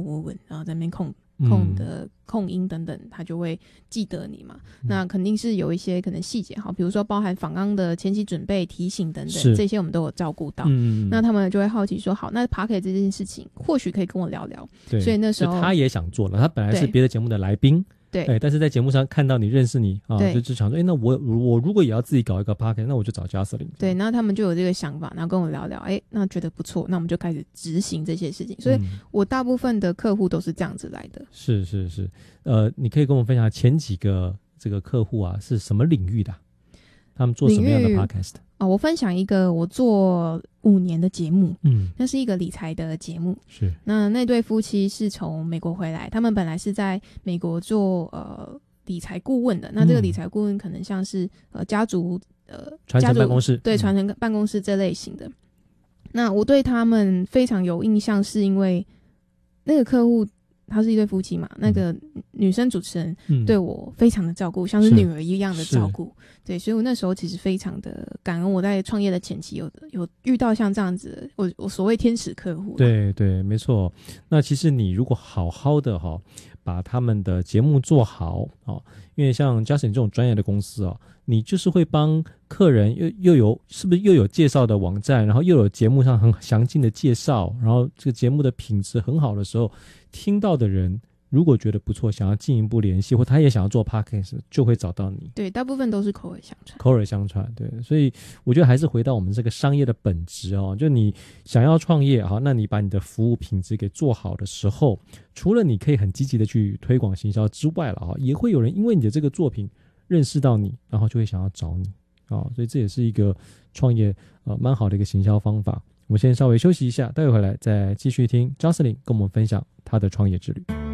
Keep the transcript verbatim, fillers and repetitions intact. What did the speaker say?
文文，然后在那边控控的控音等等，他就会记得你嘛。嗯、那肯定是有一些可能细节哈，比如说包含访纲的前期准备、提醒等等，这些我们都有照顾到。嗯、那他们就会好奇说，好，那 Podcast 这件事情或许可以跟我聊聊。 对， 所以那时候他也想做了，他本来是别的节目的来宾。 对， 哎，但是在节目上看到你认识你啊，就就想说，哎，那我我如果也要自己搞一个 podcast， 那我就找Jocelyn。 对，然后他们就有这个想法，然后跟我聊聊，哎，那觉得不错，那我们就开始执行这些事情。所以我大部分的客户都是这样子来的。 嗯、是是是，呃，你可以跟我们分享前几个这个客户啊是什么领域的？他们做什么样的 podcast？ 啊、哦，我分享一个我做五年的节目，嗯，那是一个理财的节目， 是。 那那对夫妻是从美国回来，他们本来是在美国做呃理财顾问的，那这个理财顾问可能像是呃家族呃传承办公室， 对，传承办公室这类型的。嗯、那我对他们非常有印象，是因为那个客户他是一对夫妻嘛，那个女生主持人对我非常的照顾，嗯、像是女儿一样的照顾。对，所以我那时候其实非常的感恩，我在创业的前期有有遇到像这样子我我所谓天使客户。 对对，没错。那其实你如果好好的哈、哦，把他们的节目做好哦，因为像Jocelyn这种专业的公司哦，你就是会帮客人又又有是不是又有介绍的网站，然后又有节目上很详尽的介绍，然后这个节目的品质很好的时候，听到的人如果觉得不错，想要进一步联系，或他也想要做 podcast， 就会找到你。 对，大部分都是口耳相传。 口耳相传，对，所以我觉得还是回到我们这个商业的本质哦，就你想要创业哈，那你把你的服务品质给做好的时候，除了你可以很积极的去推广行销之外了哈，也会有人因为你的这个作品认识到你，然后就会想要找你啊，所以这也是一个创业呃蛮好的一个行销方法。我们先稍微休息一下，待会回来再继续听 Jocelyn 跟我们分享她的创业之旅。